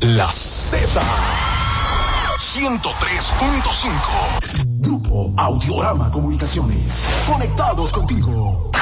La Z 103.5. Grupo Audiorama Comunicaciones. Conectados contigo.